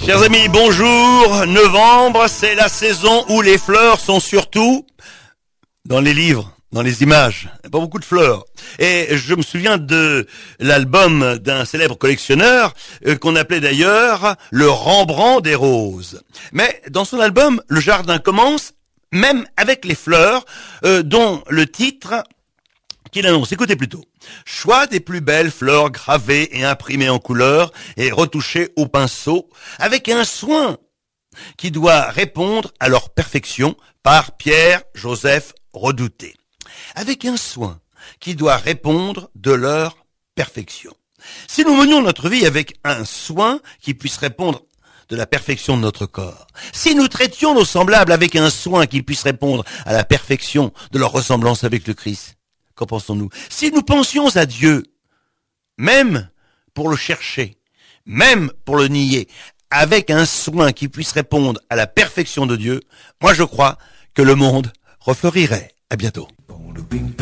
Chers amis, bonjour. Novembre, c'est la saison où les fleurs sont surtout dans les livres, dans les images. Pas beaucoup de fleurs. Et je me souviens de l'album d'un célèbre collectionneur qu'on appelait d'ailleurs le Rembrandt des roses. Mais dans son album, le jardin commence même avec les fleurs, dont le titre qu'il annonce. Écoutez plutôt. Choix des plus belles fleurs gravées et imprimées en couleur et retouchées au pinceau avec un soin qui doit répondre à leur perfection par Pierre-Joseph Redouté. Avec un soin qui doit répondre de leur perfection. Si nous menions notre vie avec un soin qui puisse répondre de la perfection de notre corps, si nous traitions nos semblables avec un soin qui puisse répondre à la perfection de leur ressemblance avec le Christ, qu'en pensons-nous? Si nous pensions à Dieu, même pour le chercher, même pour le nier, avec un soin qui puisse répondre à la perfection de Dieu, moi je crois que le monde refleurirait. À bientôt.